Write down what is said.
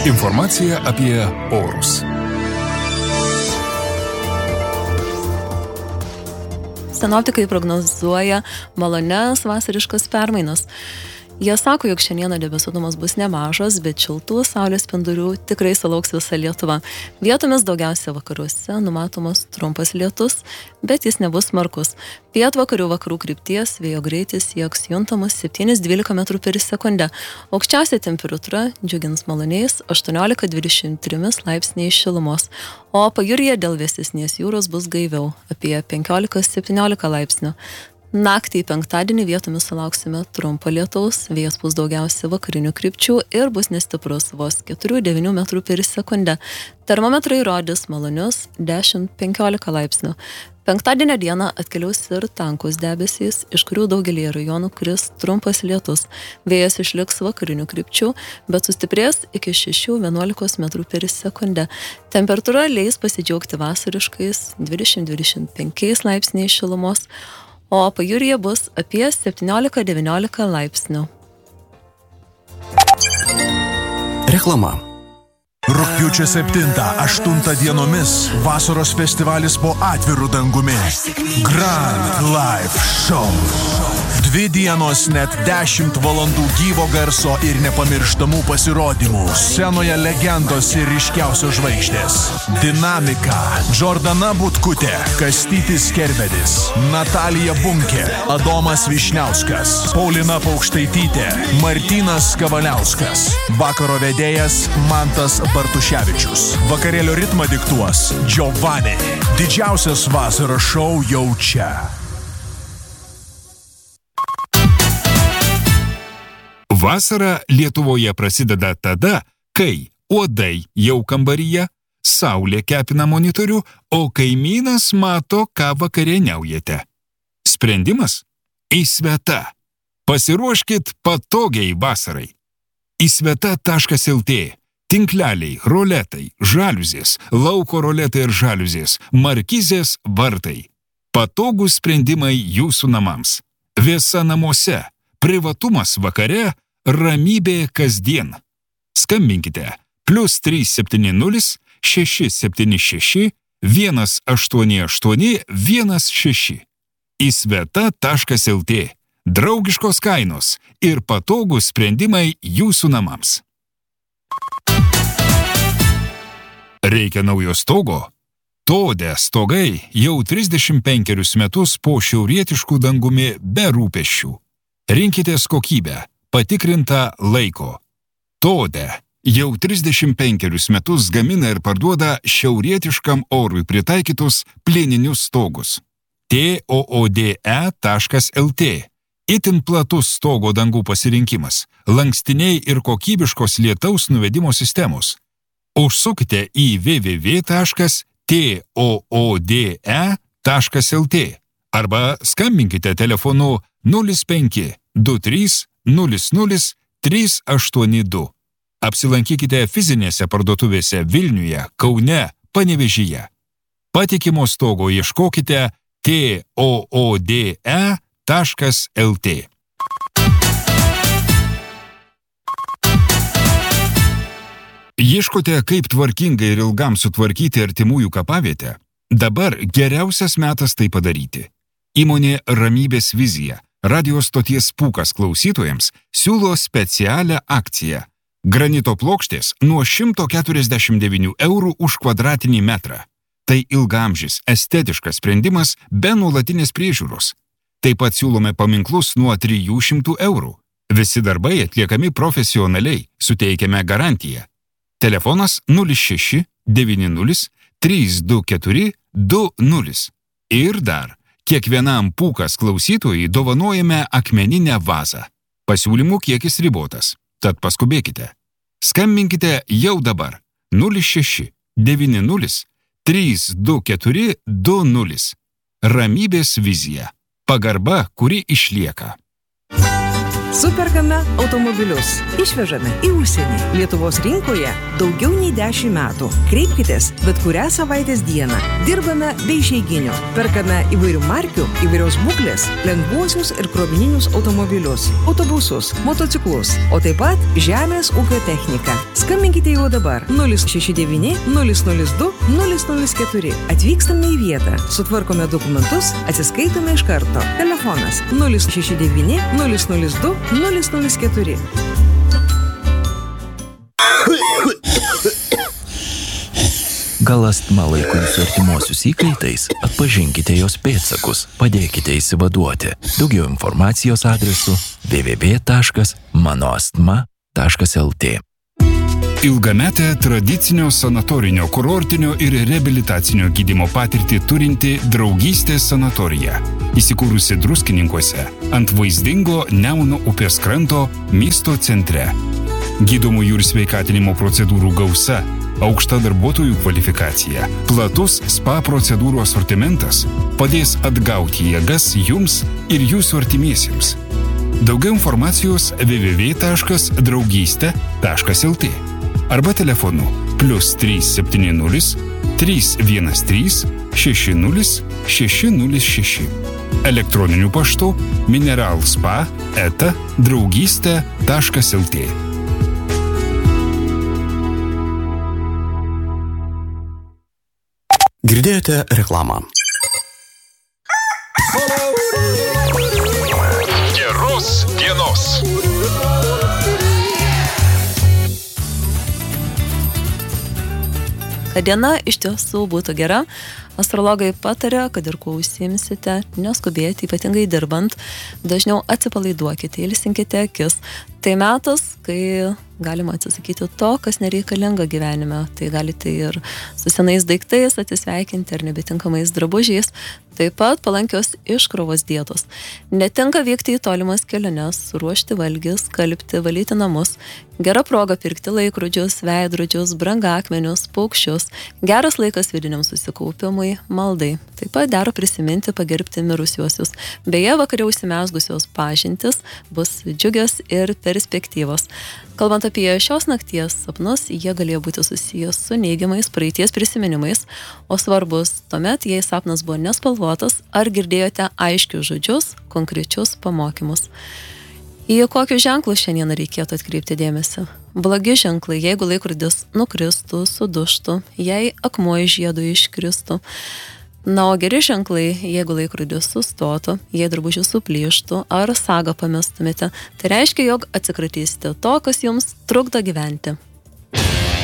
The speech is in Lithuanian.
Informacija apie orus. Sinoptikai prognozuoja malonias vasariškas permainas. Jie sako, jog šiandieną debesuotumas bus nemažas, bet šiltų saulės spindulių tikrai sulauks visa Lietuva. Vietomis daugiausia vakaruose numatomas trumpas lietus, bet jis nebus smarkus. Pietvakarių vakarų krypties vėjo greitis sieks juntamas 7-12 metrų per sekundę. Aukščiausia temperatūra džiugins maloniais 18-23 laipsniais šilumos, o pajūryje dėl vėsesnės jūros bus gaiviau apie 15-17 laipsnių. Naktį penktadienį vietomis sulauksime trumpo lietaus, vėjas bus daugiausia vakarinių krypčių ir bus nestiprus, vos 4-9 metrų per sekundę. Termometrai rodys malonius 10-15 laipsnių. Penktadienio dieną atkeliaus ir tankus debesys, iš kurių daugelį rajonų kris trumpas lietus. Vėjas išliks vakarinių krypčių, bet sustiprės iki 6-11 metrų per sekundę. Temperatūra leis pasidžiaugti vasariškais 20-25 laipsniais šilumos, o pajūryje bus apie 17-19 laipsnių. Reklama. Rugpjūčio 7-8 dienomis vasaros festivalis po atviru dangumi. Grand Live Show. 2 dienos net 10 valandų gyvo garso ir nepamirštamų pasirodymų. Scenoje legendos ir ryškiausios žvaigždės. Dinamika. Džordana Butkutė, Kastytis Kerbedis, Natalija Bunkė, Adomas Višniauskas, Paulina Paukštaitytė, Martynas Kavaliauskas. Vakaro vedėjas Mantas Bartuševičius. Vakarėlio ritmą diktuos Giovanni. Didžiausias vasaros šou jau čia. Vasara Lietuvoje prasideda tada, kai uodai jau kambaryje, saulė kepina monitorių, o kaimynas mato, ką vakarieniaujate. Sprendimas? Įsveta. Pasiruoškit patogiai vasarai. Įsveta.lt. Tinkleliai, roletai, žaliuzės, lauko roletai ir žaliuzės, markizės, vartai. Patogūs sprendimai jūsų namams. Vėsa namuose, privatumas vakare, ramybė kasdien. Skambinkite +370 676 188 16. Įsveta.lt. Draugiškos kainos ir patogūs sprendimai jūsų namams. Reikia naujo stogo? Tode stogai jau 35 metus po šiaurietiškų dangumi be rūpesčių. Rinkitės kokybę, patikrintą laiko. Tode jau 35 metus gamina ir parduoda šiaurietiškam orui pritaikytus plieninius stogus. TOODE.lt. Itin platus stogo dangų pasirinkimas, lankstiniai ir kokybiškos lietaus nuvedimo sistemos. Užsukite į www.toode.lt arba skambinkite telefonu 05 23 00 382. Apsilankykite fizinėse parduotuvėse Vilniuje, Kaune, Panevėžyje. Patikimo stogo ieškokite toode.lt. Ieškote, kaip tvarkingai ir ilgam sutvarkyti artimųjų kapavietę? Dabar geriausias metas tai padaryti. Įmonė Ramybės vizija, radio stoties Pūkas klausytojams, siūlo specialią akciją. Granito plokštės nuo 149 eurų už kvadratinį metrą. Tai ilgamžis, estetiškas sprendimas be nuolatinės priežiūros. Taip pat siūlome paminklus nuo 300 eurų. Visi darbai atliekami profesionaliai, suteikiame garantiją. Telefonas 06 90 324 20. Ir dar, kiekvienam Pūkas klausytojui dovanojame akmeninę vazą. Pasiūlymų kiekis ribotas, tad paskubėkite. Skambinkite jau dabar 06 90 324 20. Ramybės vizija. Pagarba, kuri išlieka. Superkame automobilius. Išvežame į užsienį. Lietuvos rinkoje daugiau nei 10 metų. Kreipkitės bet kurią savaitės dieną. Dirbame be išeiginių. Perkame įvairių markių, įvairios būklės, lengvuosius ir krovininius automobilius, autobusus, motociklus, o taip pat žemės ūkio techniką. Skambinkite jau dabar 069 002 004. Atvykstame į vietą, sutvarkome dokumentus, atsiskaitome iš karto. Telefonas 069 002 004. Gal astma laiko jūsų artimuosius įkaitais? Atpažinkite jos pėdsakus, padėkite išsivaduoti. Daugiau informacijos adresu www.manoastma.lt. Ilgametę tradicinio sanatorinio, kurortinio ir reabilitacinio gydymo patirtį turinti Draugystės sanatorija. Įsikūrusi Druskininkuose ant vaizdingo Nemuno upės kranto miesto centre. Gydomųjų ir sveikatinimo procedūrų gausa, aukšta darbuotojų kvalifikacija, platus spa procedūrų asortimentas padės atgauti jėgas jums ir jūsų artimiesiems. Daugiau informacijos www.draugyste.lt arba telefonu +370 313 60 606. Elektroniniu paštu mineralspa@draugyste.lt. Girdėjote reklamą. Geros dienos. Kad diena iš tiesų būtų gera, astrologai pataria, kad ir kuo užsiimsite, neskubėti, ypatingai dirbant, dažniau atsipalaiduokite, ilsinkite akis. Tai metas, kai galima atsisakyti to, kas nereikalinga gyvenime. Tai galite ir su senais daiktais atsisveikinti ar nebetinkamais drabužiais. Taip pat palankios iškrovos dietos. Netinka vykti į tolimas keliones, ruošti valgį, skalbti, valyti namus. Gera proga pirkti laikrodžius, veidrodžius, brangakmenius, paukščius. Geras laikas vidiniam susikaupimui, maldai. Taip pat dera prisiminti, pagerbti mirusiuosius. Beje, vakare užsimezgusios pažintis bus džiugios ir perspektyvos. Kalbant apie šios nakties sapnus, jie galėjo būti susijęs su neigiamais praeities prisiminimais, o svarbus tuomet, jei sapnas buvo nespalvotas, ar girdėjote aiškius žodžius, konkrečius pamokymus. Į kokius ženklus šiandien reikėtų atkreipti dėmesį? Blogi ženklai, jeigu laikrodis nukristų, suduštų, jei akmuo iš žiedo iškristų. Na, o geri ženklai, jeigu laikrodis sustotų, jei drabužius suplyštų ar sagą pamestumėte, tai reiškia, jog atsikratysite to, kas jums trukdo gyventi.